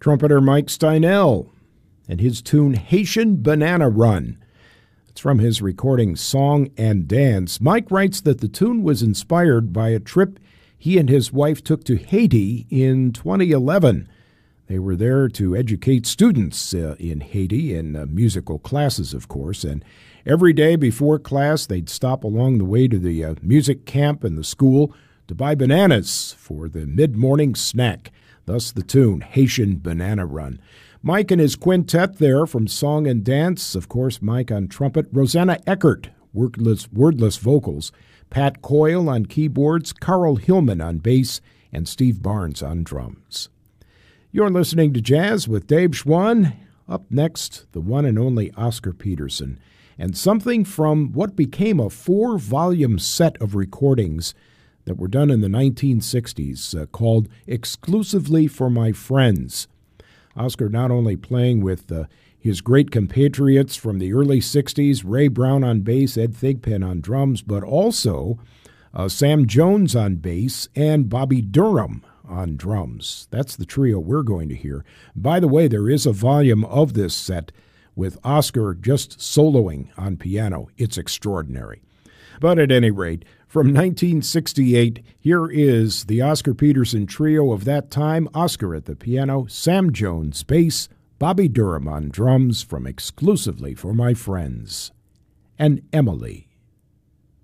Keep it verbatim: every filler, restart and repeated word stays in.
trumpeter Mike Steinell, and his tune Haitian Banana Run. It's from his recording Song and Dance. Mike writes that the tune was inspired by a trip he and his wife took to Haiti in twenty eleven. They were there to educate students uh, in Haiti in uh, musical classes, of course, and every day before class they'd stop along the way to the uh, music camp and the school to buy bananas for the mid-morning snack. Thus the tune, Haitian Banana Run. Mike and his quintet there from Song and Dance, of course, Mike on trumpet, Rosanna Eckert, wordless, wordless vocals, Pat Coyle on keyboards, Carl Hillman on bass, and Steve Barnes on drums. You're listening to Jazz with Dave Schwann. Up next, the one and only Oscar Peterson, and something from what became a four-volume set of recordings that were done in the nineteen sixties uh, called Exclusively for My Friends. Oscar not only playing with uh, his great compatriots from the early sixties, Ray Brown on bass, Ed Thigpen on drums, but also uh, Sam Jones on bass and Bobby Durham on drums. That's the trio we're going to hear. By the way, there is a volume of this set with Oscar just soloing on piano. It's extraordinary. But at any rate, from nineteen sixty-eight, here is the Oscar Peterson trio of that time. Oscar at the piano, Sam Jones bass, Bobby Durham on drums from Exclusively for My Friends, and Emily.